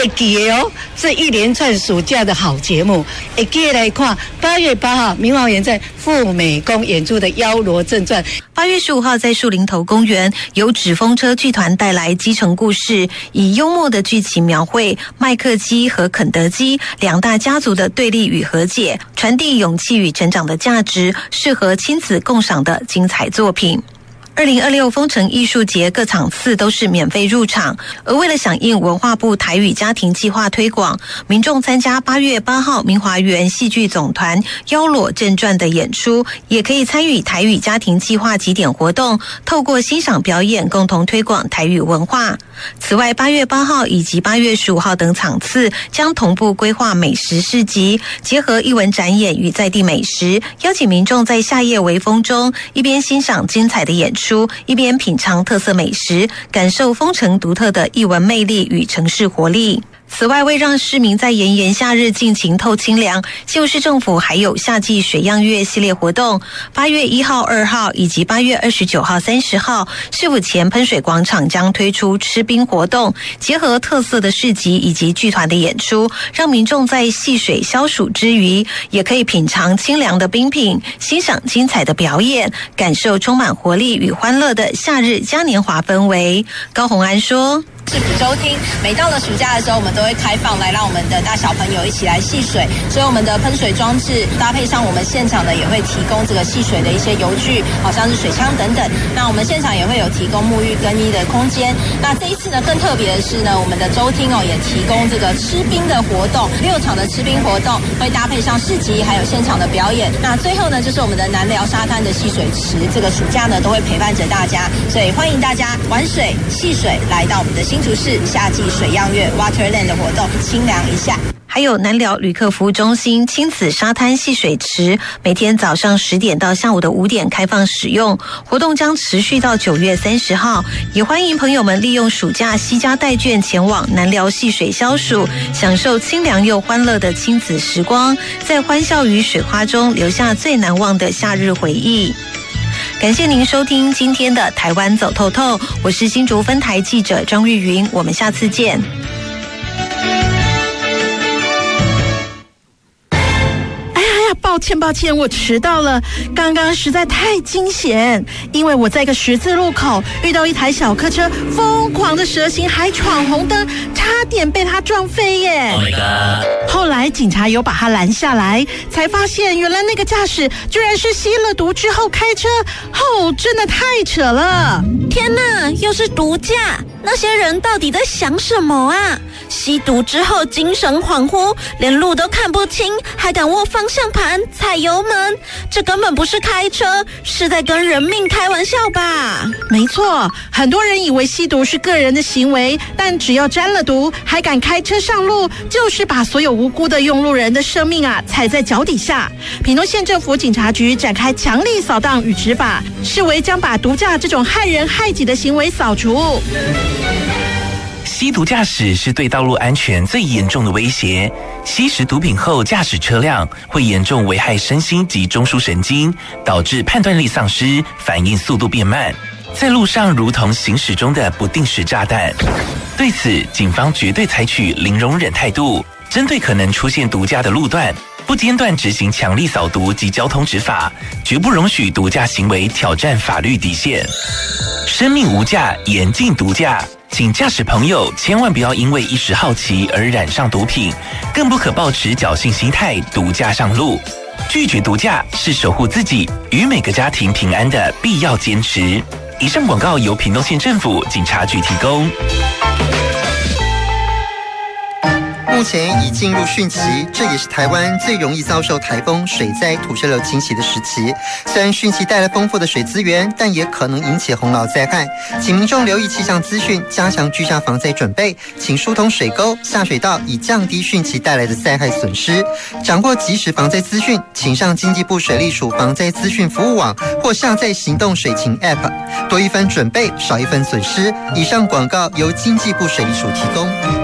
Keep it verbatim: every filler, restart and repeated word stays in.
会记得哦，这一连串暑假的好节目，会记得来看八月八号明华园在富美宫演出的《妖罗正传》。 八月十五号在树林头公园，由纸风车剧团带来基层故事，以幽默的剧情描绘麦克鸡和肯德基两大家族的对立与和解，传递勇气与成长的价值，适合亲子共赏的精彩作品。二零二六丰城艺术节各场次都是免费入场，而为了响应文化部台语家庭计划推广，民众参加八月八号明华园戏剧总团《妖裸正传》的演出，也可以参与台语家庭计划集点活动，透过欣赏表演共同推广台语文化。此外，八月八号以及八月十五号等场次将同步规划美食市集，结合艺文展演与在地美食，邀请民众在夏夜微风中一边欣赏精彩的演出，一边品尝特色美食，感受丰城独特的艺文魅力与城市活力。此外，为让市民在炎炎夏日尽情透清凉，新竹市政府还有夏季水漾月系列活动。八月一号、二号以及八月二十九号、三十号，市府前喷水广场将推出吃冰活动，结合特色的市集以及剧团的演出，让民众在戏水消暑之余，也可以品尝清凉的冰品，欣赏精彩的表演，感受充满活力与欢乐的夏日嘉年华氛围。高虹安说。 市府周厅每到了暑假的时候，我们都会开放来让我们的大小朋友一起来戏水，所以我们的喷水装置搭配上我们现场的也会提供这个戏水的一些游具，好像是水枪等等。那我们现场也会有提供沐浴更衣的空间。那这一次呢，更特别的是呢，我们的周厅哦也提供这个吃冰的活动，六场的吃冰活动会搭配上市集，还有现场的表演。那最后呢，就是我们的南寮沙滩的戏水池，这个暑假呢都会陪伴着大家，所以欢迎大家玩水、戏水，来到我们的新竹市夏季水漾月 Waterland 的活动，清凉一下。 还有南寮旅客服务中心亲子沙滩戏水池，每天早上十点到下午的五点开放使用，活动将持续到九月三十号。也欢迎朋友们利用暑假携家带眷前往南寮戏水消暑，享受清凉又欢乐的亲子时光，在欢笑与水花中留下最难忘的夏日回忆。感谢您收听今天的台湾走透透，我是新竹分台记者张玉云，我们下次见。 抱歉抱歉，我迟到了。刚刚实在太惊险，因为我在一个十字路口遇到一台小客车疯狂的蛇行，还闯红灯，差点被他撞飞耶。Oh my god！ 后来警察有把他拦下来，才发现原来那个驾驶居然是吸了毒之后开车，哦，真的太扯了！ 天哪，又是毒驾！那些人到底在想什么啊？吸毒之后精神恍惚，连路都看不清，还敢握方向盘、踩油门，这根本不是开车，是在跟人命开玩笑吧？ 没错，很多人以为吸毒是个人的行为，但只要沾了毒，还敢开车上路，就是把所有无辜的用路人的生命啊踩在脚底下。屏东县政府警察局展开强力扫荡与执法，视为将把毒驾这种害人害己的行为扫除。 吸毒驾驶是对道路安全最严重的威胁。吸食毒品后驾驶车辆，会严重危害身心及中枢神经，导致判断力丧失，反应速度变慢，在路上如同行驶中的不定时炸弹。对此，警方绝对采取零容忍态度，针对可能出现毒驾的路段，不间断执行强力扫毒及交通执法，绝不容许毒驾行为挑战法律底线。生命无价，严禁毒驾。请驾驶朋友千万不要因为一时好奇而染上毒品，更不可抱持侥幸心态毒驾上路。拒绝毒驾是守护自己与每个家庭平安的必要坚持。以上广告由屏东县政府警察局提供。 目前已进入汛期，这也是台湾最容易遭受台风、水灾、土石流侵袭的时期。虽然汛期带来丰富的水资源，但也可能引起洪涝灾害。请民众留意气象资讯，加强居家防灾准备，请疏通水沟、下水道，以降低汛期带来的灾害损失。掌握即时防灾资讯，请上经济部水利署防灾资讯服务网或下载行动水情 App， 多一分准备，少一分损失。以上广告由经济部水利署提供。